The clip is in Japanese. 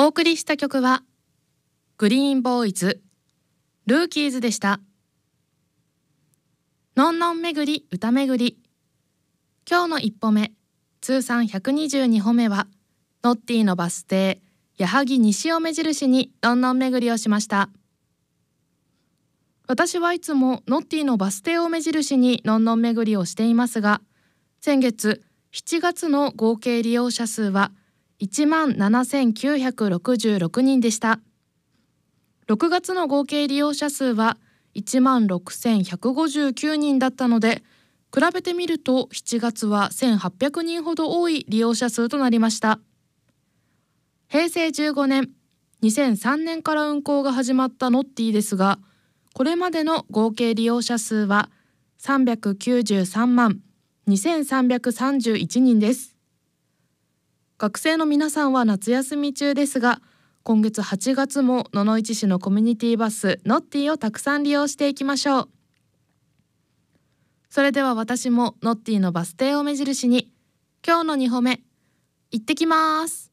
お送りした曲はグリーンボーイズルーキーズでした。のんのん巡り歌巡り、今日の一歩目、通算122歩目はノッティのバス停矢作西を目印にのんのん巡りをしました。私はいつもノッティのバス停を目印にのんのん巡りをしていますが、先月7月の合計利用者数は17,966人でした。6月の合計利用者数は16,159人だったので、比べてみると7月は1,800人ほど多い利用者数となりました。平成15年、2003年から運行が始まったノッティですが、これまでの合計利用者数は393万2,331人です。学生の皆さんは夏休み中ですが、今月8月も野々市市のコミュニティバスノッティをたくさん利用していきましょう。それでは私もノッティのバス停を目印に今日の2歩目行ってきます。